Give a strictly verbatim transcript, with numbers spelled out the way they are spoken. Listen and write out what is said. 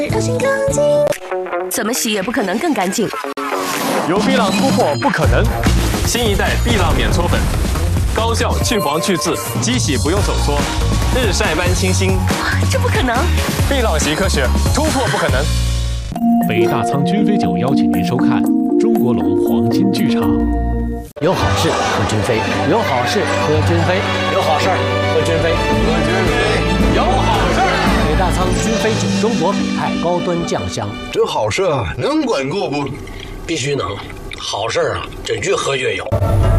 怎么洗也不可能更干净。 有碧浪突破不可能，新一代碧浪免搓粉，高效去黄去渍，机洗不用手搓，日晒般清新。 这不可能！ 碧浪习科学，突破不可能。 北大仓君飞酒邀请您收看中国龙黄金剧场。 有好事喝君飞，有好事喝君飞，有好事喝君飞，喝君飞，有好事。北大仓君飞酒，中国北派高端酱香。 这好事能管够不？ 必须能，好事啊，这越喝越有。